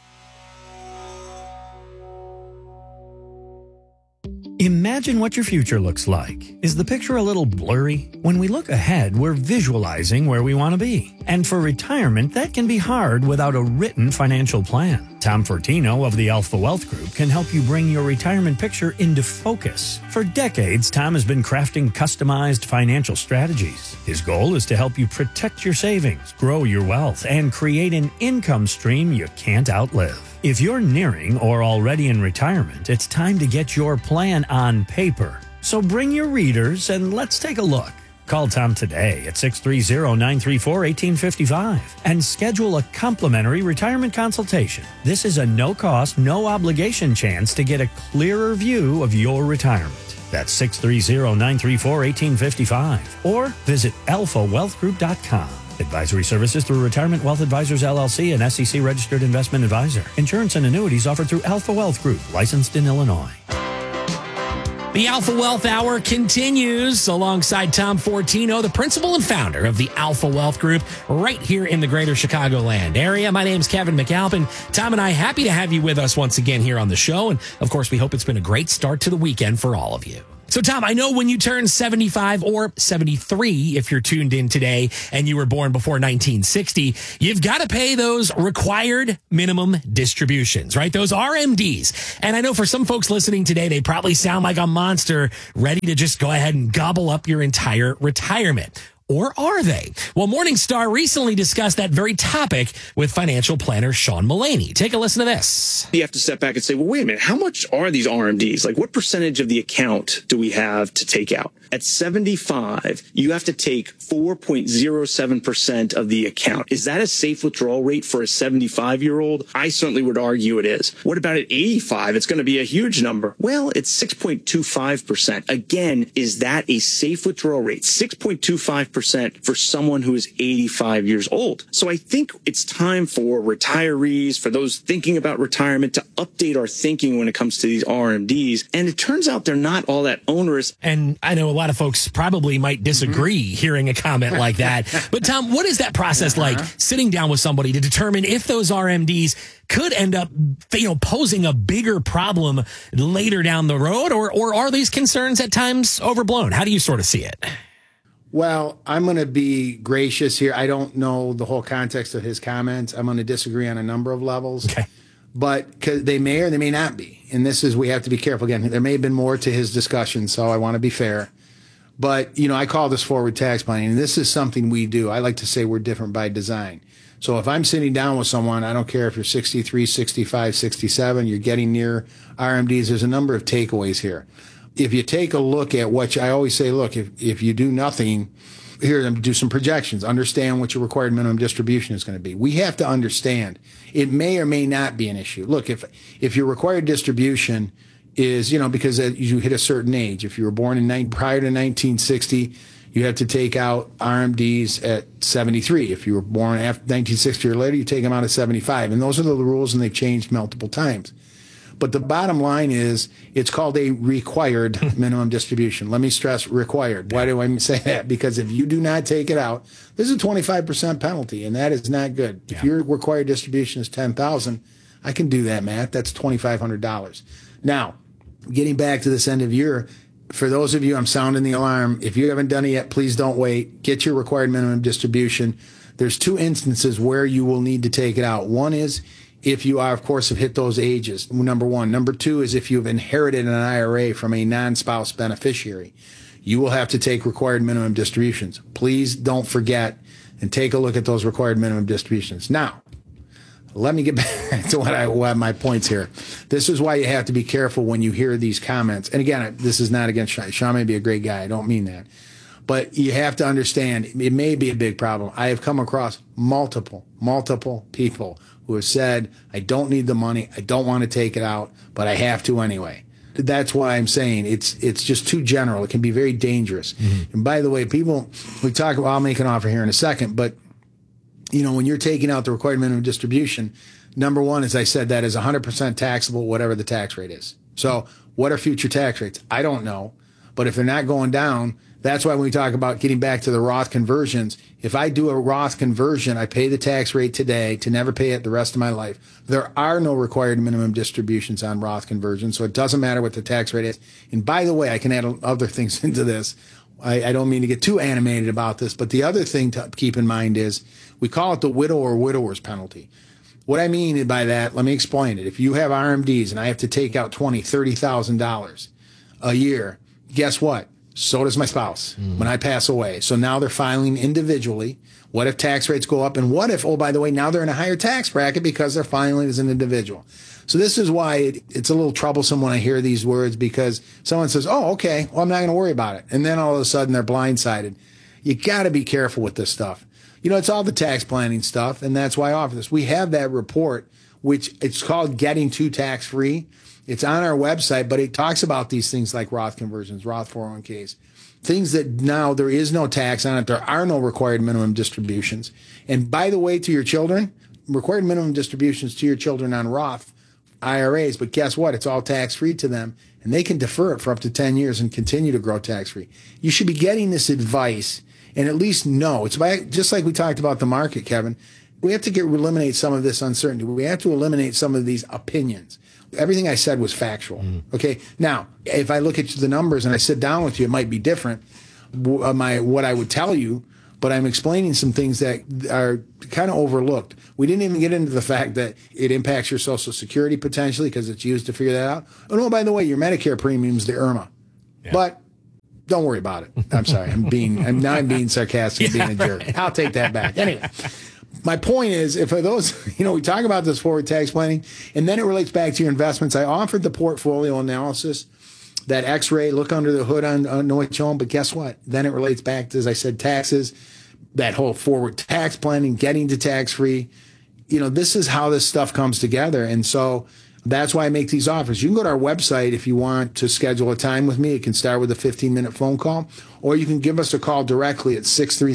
Imagine what your future looks like. Is the picture a little blurry? When we look ahead, we're visualizing where we want to be. And for retirement, that can be hard without a written financial plan. Tom Fortino of the Alpha Wealth Group can help you bring your retirement picture into focus. For decades, Tom has been crafting customized financial strategies. His goal is to help you protect your savings, grow your wealth, and create an income stream you can't outlive. If you're nearing or already in retirement, it's time to get your plan on paper. So bring your readers and let's take a look. Call Tom today at 630-934-1855 and schedule a complimentary retirement consultation. This is a no-cost, no-obligation chance to get a clearer view of your retirement. That's 630-934-1855 or visit alphawealthgroup.com. Advisory services through Retirement Wealth Advisors, LLC, an SEC-registered investment advisor. Insurance and annuities offered through Alpha Wealth Group, licensed in Illinois. The Alpha Wealth Hour continues alongside Tom Fortino, the principal and founder of the Alpha Wealth Group, right here in the greater Chicagoland area. My name's Kevin McAlpin. Tom and I, happy to have you with us once again here on the show. And of course, we hope it's been a great start to the weekend for all of you. So, Tom, I know when you turn 75 or 73, if you're tuned in today and you were born before 1960, you've got to pay those required minimum distributions, right? Those RMDs. And I know for some folks listening today, they probably sound like a monster ready to just go ahead and gobble up your entire retirement. Or are they? Well, Morningstar recently discussed that very topic with financial planner Sean Mullaney. Take a listen to this. You have to step back and say, well, wait a minute, how much are these RMDs? Like, what percentage of the account do we have to take out? At 75, you have to take 4.07% of the account. Is that a safe withdrawal rate for a 75-year-old? I certainly would argue it is. What about at 85? It's going to be a huge number. Well, it's 6.25%. Again, is that a safe withdrawal rate? 6.25% for someone who is 85 years old. So I think it's time for retirees, for those thinking about retirement, to update our thinking when it comes to these RMDs. And it turns out they're not all that onerous. And I know a lot of folks probably might disagree hearing a comment like that. But Tom, what is that process like, sitting down with somebody to determine if those RMDs could end up, posing a bigger problem later down the road, or are these concerns at times overblown? How do you sort of see it? Well, I'm going to be gracious here. I don't know the whole context of his comments. I'm going to disagree on a number of levels. Okay. But they may or they may not be. And this is, we have to be careful. Again, there may have been more to his discussion, so I want to be fair. But, I call this forward tax planning, and this is something we do. I like to say we're different by design. So if I'm sitting down with someone, I don't care if you're 63, 65, 67, you're getting near RMDs, there's a number of takeaways here. If you take a look at what I always say, look, if you do nothing, here, do some projections. Understand what your required minimum distribution is going to be. We have to understand it may or may not be an issue. Look, if your required distribution is, because you hit a certain age, if you were born prior to 1960, you have to take out RMDs at 73. If you were born after 1960 or later, you take them out at 75. And those are the rules, and they've changed multiple times. But the bottom line is, it's called a required minimum distribution. Let me stress required. Why do I say that? Because if you do not take it out, there's a 25% penalty, and that is not good. Yeah. If your required distribution is $10,000, I can do that, Matt. That's $2,500. Now, getting back to this end of year, for those of you, I'm sounding the alarm. If you haven't done it yet, please don't wait. Get your required minimum distribution. There's two instances where you will need to take it out. One is if you are, of course, have hit those ages, number one. Number two is if you've inherited an IRA from a non-spouse beneficiary. You will have to take required minimum distributions. Please don't forget and take a look at those required minimum distributions. Now, let me get back to what my points here. This is why you have to be careful when you hear these comments. And again, this is not against Sean. Sean may be a great guy. I don't mean that. But you have to understand, it may be a big problem. I have come across multiple people who have said, I don't need the money, I don't want to take it out, but I have to anyway. That's why I'm saying it's just too general. It can be very dangerous. Mm-hmm. And by the way, I'll make an offer here in a second, but when you're taking out the required minimum distribution, number one, as I said, that is 100% taxable, whatever the tax rate is. So what are future tax rates? I don't know. But if they're not going down, that's why when we talk about getting back to the Roth conversions, if I do a Roth conversion, I pay the tax rate today to never pay it the rest of my life. There are no required minimum distributions on Roth conversions, so it doesn't matter what the tax rate is. And by the way, I can add other things into this. I don't mean to get too animated about this, but the other thing to keep in mind is we call it the widow or widower's penalty. What I mean by that, let me explain it. If you have RMDs and I have to take out $20,000, $30,000 a year, guess what? So does my spouse when I pass away. So now they're filing individually. What if tax rates go up? And what if, oh, by the way, now they're in a higher tax bracket because they're filing as an individual. So this is why it's a little troublesome when I hear these words, because someone says, oh, okay, well, I'm not going to worry about it. And then all of a sudden they're blindsided. You got to be careful with this stuff. It's all the tax planning stuff, and that's why I offer this. We have that report, which it's called Getting to Tax Free. It's on our website, but it talks about these things like Roth conversions, Roth 401ks, things that now there is no tax on it. There are no required minimum distributions. And by the way, to your children, required minimum distributions to your children on Roth IRAs, but guess what? It's all tax-free to them, and they can defer it for up to 10 years and continue to grow tax-free. You should be getting this advice and at least know. It's just like we talked about the market, Kevin. We have to eliminate some of this uncertainty. We have to eliminate some of these opinions. Everything I said was factual. Okay. Now, if I look at the numbers and I sit down with you, it might be different. What I would tell you, but I'm explaining some things that are kind of overlooked. We didn't even get into the fact that it impacts your Social Security potentially because it's used to figure that out. Oh, no, by the way, your Medicare premium's the IRMA. Yeah. But don't worry about it. I'm sorry. I'm being sarcastic, being a jerk. I'll take that back. Anyway, my point is, if for those, we talk about this forward tax planning, and then it relates back to your investments. I offered the portfolio analysis, that X-ray, look under the hood on know what you own, but guess what? Then it relates back to, as I said, taxes, that whole forward tax planning, getting to tax-free. This is how this stuff comes together. And so that's why I make these offers. You can go to our website if you want to schedule a time with me. It can start with a 15-minute phone call, or you can give us a call directly at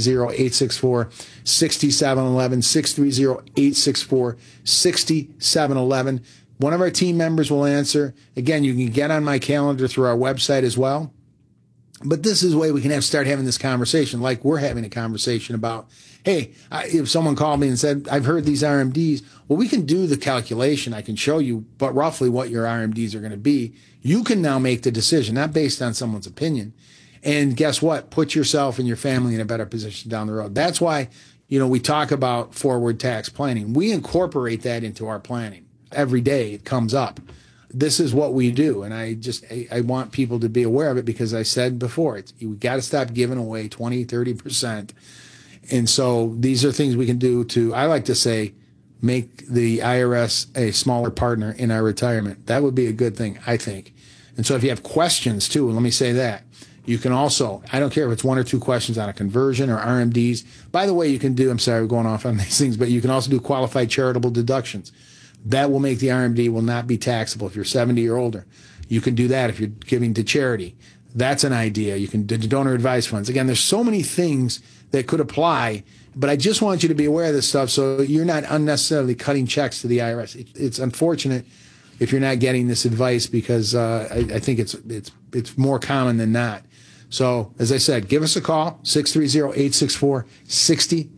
630-864-6711, 630-864-6711. One of our team members will answer. Again, you can get on my calendar through our website as well. But this is a way we can start having this conversation, like we're having a conversation about, hey, if someone called me and said, I've heard these RMDs, well, we can do the calculation. I can show you but roughly what your RMDs are going to be. You can now make the decision, not based on someone's opinion. And guess what? Put yourself and your family in a better position down the road. That's why, we talk about forward tax planning. We incorporate that into our planning. Every day it comes up. This is what we do. And I want people to be aware of it because I said before, we got to stop giving away 20, 30%. And so these are things we can do to, I like to say, make the IRS a smaller partner in our retirement. That would be a good thing, I think. And so if you have questions too, let me say that. You can also, I don't care if it's one or two questions on a conversion or RMDs. By the way, you can do, I'm sorry, we're going off on these things, but you can also do qualified charitable deductions. That will make the RMD will not be taxable if you're 70 or older. You can do that if you're giving to charity. That's an idea. You can do donor advised funds. Again, there's so many things that could apply, but I just want you to be aware of this stuff so you're not unnecessarily cutting checks to the IRS. It's unfortunate if you're not getting this advice because I think it's more common than not. So, as I said, give us a call, 630-864-6711,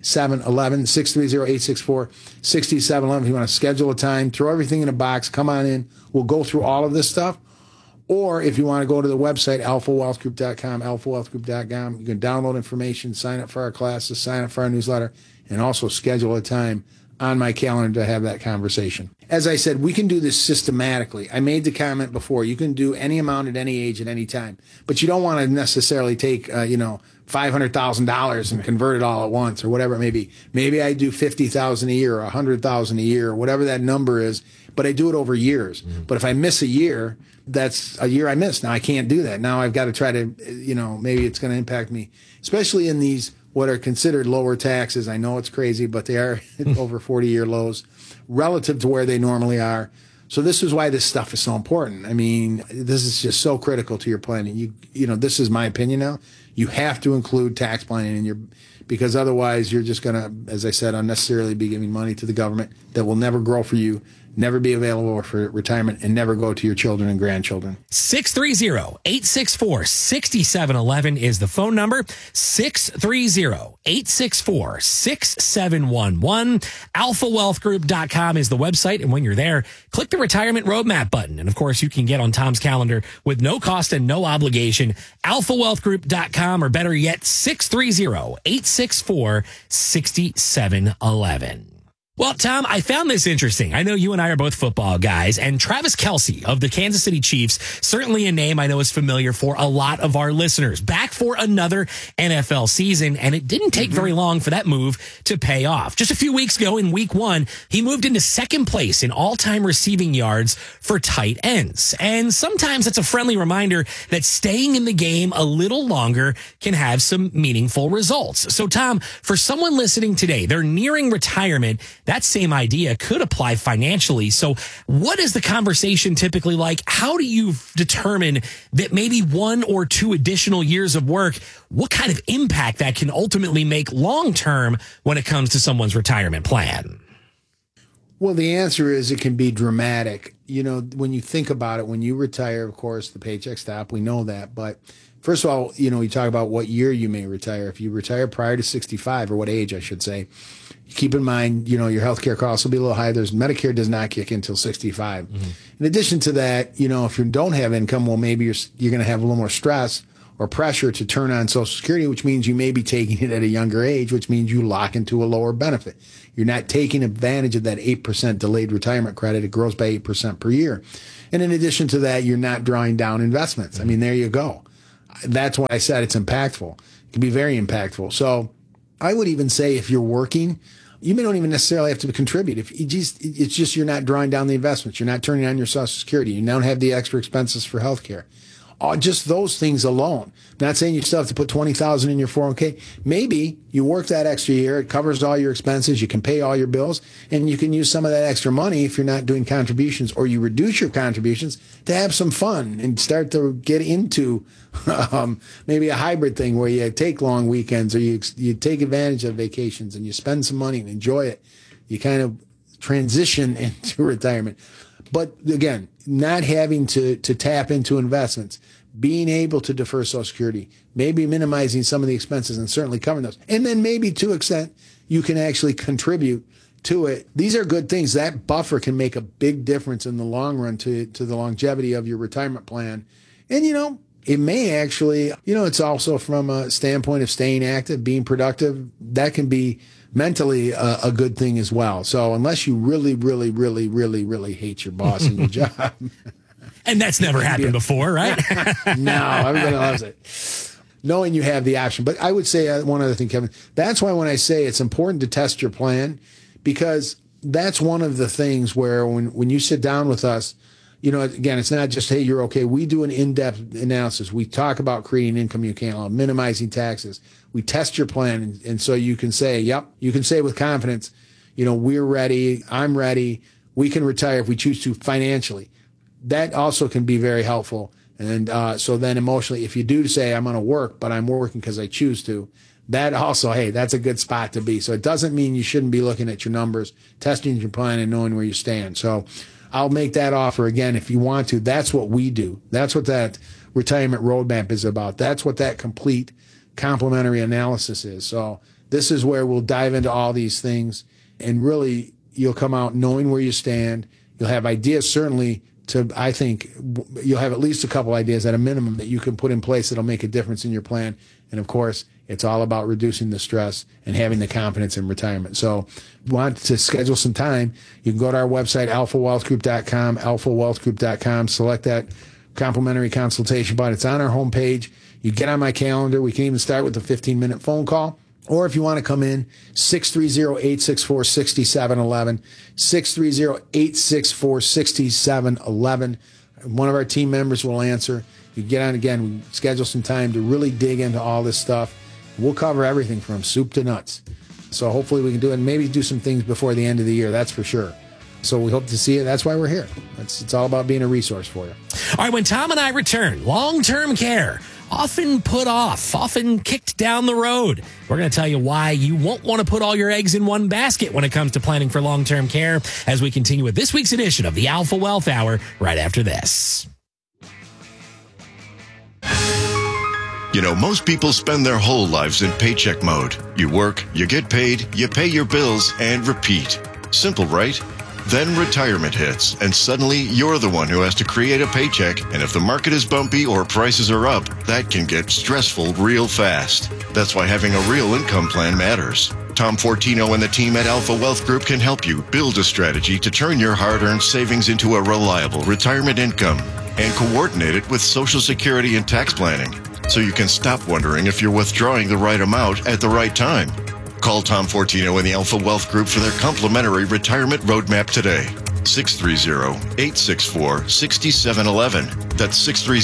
630-864-6711. If you want to schedule a time, throw everything in a box, come on in. We'll go through all of this stuff. Or if you want to go to the website, alphawealthgroup.com, alphawealthgroup.com, you can download information, sign up for our classes, sign up for our newsletter, and also schedule a time on my calendar to have that conversation. As I said, we can do this systematically. I made the comment before, you can do any amount at any age at any time, but you don't want to necessarily take, $500,000 and convert it all at once or whatever it may be. Maybe I do $50,000 a year or $100,000 a year or whatever that number is, but I do it over years. Mm-hmm. But if I miss a year, that's a year I missed. Now I can't do that. Now I've got to try to, maybe it's going to impact me, especially in these what are considered lower taxes. I know it's crazy, but they are over 40-year lows relative to where they normally are. So this is why this stuff is so important. I mean, this is just so critical to your planning. This is my opinion now. You have to include tax planning in your, because otherwise you're just going to, as I said, unnecessarily be giving money to the government that will never grow for you, never be available for retirement, and never go to your children and grandchildren. 630-864-6711 is the phone number. 630-864-6711. AlphaWealthGroup.com is the website. And when you're there, click the Retirement Roadmap button. And of course, you can get on Tom's calendar with no cost and no obligation. AlphaWealthGroup.com, or better yet, 630-864-6711. Well, Tom, I found this interesting. I know you and I are both football guys, and Travis Kelce of the Kansas City Chiefs, certainly a name I know is familiar for a lot of our listeners. Back for another NFL season, and it didn't take very long for that move to pay off. Just a few weeks ago in week 1, he moved into second place in all-time receiving yards for tight ends. And sometimes it's a friendly reminder that staying in the game a little longer can have some meaningful results. So, Tom, for someone listening today, they're nearing retirement. That same idea could apply financially. So what is the conversation typically like? How do you determine that maybe 1 or 2 additional years of work, what kind of impact that can ultimately make long term when it comes to someone's retirement plan? Well, the answer is it can be dramatic. You know, when you think about it, when you retire, of course, the paychecks stop. We know that. But first of all, you know, you talk about what year you may retire. If you retire prior to 65, or what age, I should say, keep in mind, you know, your health care costs will be a little high. Medicare does not kick in until 65. Mm-hmm. In addition to that, you know, if you don't have income, well, maybe you're going to have a little more stress or pressure to turn on Social Security, which means you may be taking it at a younger age, which means you lock into a lower benefit. You're not taking advantage of that 8% delayed retirement credit. It grows by 8% per year. And in addition to that, you're not drawing down investments. I mean, there you go. That's why I said it's impactful. It can be very impactful. So I would even say if you're working, you may don't even necessarily have to contribute. It's just you're not drawing down the investments. You're not turning on your Social Security. You don't have the extra expenses for healthcare. Just those things alone. Not saying you still have to put $20,000 in your 401k. Maybe you work that extra year. It covers all your expenses. You can pay all your bills, and you can use some of that extra money if you're not doing contributions, or you reduce your contributions to have some fun and start to get into maybe a hybrid thing where you take long weekends, or you take advantage of vacations and you spend some money and enjoy it. You kind of transition into retirement. But again, not having to tap into investments, being able to defer Social Security, maybe minimizing some of the expenses and certainly covering those. And then maybe to an extent, you can actually contribute to it. These are good things. That buffer can make a big difference in the long run to the longevity of your retirement plan. And, you know, it may actually, you know, it's also from a standpoint of staying active, being productive, that can be mentally a good thing as well. So unless you really, really, really, really, really hate your boss and your job. And that's never happened before, right? No, everybody loves it. Knowing you have the option. But I would say one other thing, Kevin. That's why when I say it's important to test your plan, because that's one of the things where when you sit down with us, you know, again, it's not just, hey, you're okay. We do an in-depth analysis. We talk about creating income you can't allow, minimizing taxes. We test your plan. And so you can say, yep, you can say with confidence, you know, we're ready. I'm ready. We can retire if we choose to financially. That also can be very helpful. And so then emotionally, if you do say, I'm going to work, but I'm working because I choose to, that also, hey, that's a good spot to be. So it doesn't mean you shouldn't be looking at your numbers, testing your plan, and knowing where you stand. So I'll make that offer again if you want to. That's what we do. That's what that retirement roadmap is about. That's what that complete complementary analysis is. So this is where we'll dive into all these things, and really you'll come out knowing where you stand. You'll have ideas, certainly, I think you'll have at least a couple ideas at a minimum that you can put in place that'll make a difference in your plan. And of course, it's all about reducing the stress and having the confidence in retirement. So want to schedule some time, you can go to our website, alphawealthgroup.com, alphawealthgroup.com, select that complimentary consultation button. It's on our homepage. You get on my calendar. We can even start with a 15-minute phone call. Or if you want to come in, 630-864-6711, 630-864-6711. One of our team members will answer. You get on again, we schedule some time to really dig into all this stuff. We'll cover everything from soup to nuts. So hopefully we can do it and maybe do some things before the end of the year, that's for sure. So we hope to see you. That's why we're here. It's all about being a resource for you. All right, when Tom and I return, long-term care, often put off, often kicked down the road. We're going to tell you why you won't want to put all your eggs in one basket when it comes to planning for long-term care as we continue with this week's edition of the Alpha Wealth Hour right after this. You know, most people spend their whole lives in paycheck mode. You work, you get paid, you pay your bills, and repeat. Simple, right? Then retirement hits, and suddenly you're the one who has to create a paycheck. And if the market is bumpy or prices are up, that can get stressful real fast. That's why having a real income plan matters. Tom Fortino and the team at Alpha Wealth Group can help you build a strategy to turn your hard-earned savings into a reliable retirement income and coordinate it with Social Security and tax planning, so you can stop wondering if you're withdrawing the right amount at the right time. Call Tom Fortino and the Alpha Wealth Group for their complimentary retirement roadmap today. 630-864-6711. That's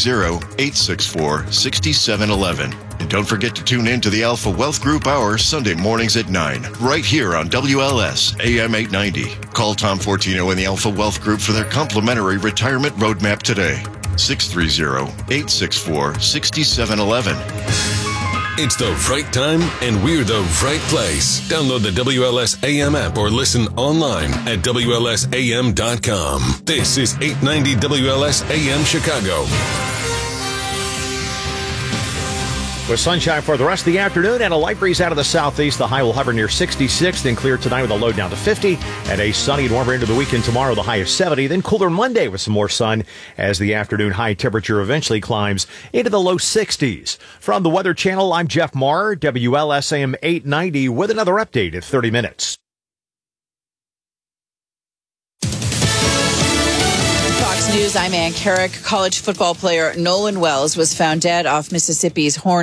630-864-6711. And don't forget to tune in to the Alpha Wealth Group Hour Sunday mornings at 9, right here on WLS AM 890. Call Tom Fortino and the Alpha Wealth Group for their complimentary retirement roadmap today. 630-864-6711. It's the right time, and we're the right place. Download the WLS AM app or listen online at WLSAM.com. This is 890 WLS AM Chicago. With sunshine for the rest of the afternoon and a light breeze out of the southeast, the high will hover near 66, then clear tonight with a low down to 50, and a sunny and warmer into the weekend tomorrow, the high of 70, then cooler Monday with some more sun as the afternoon high temperature eventually climbs into the low 60s. From the Weather Channel, I'm Jeff Marr, WLSAM 890, with another update at 30 minutes. Fox News, I'm Ann Carrick. College football player Nolan Wells was found dead off Mississippi's Horn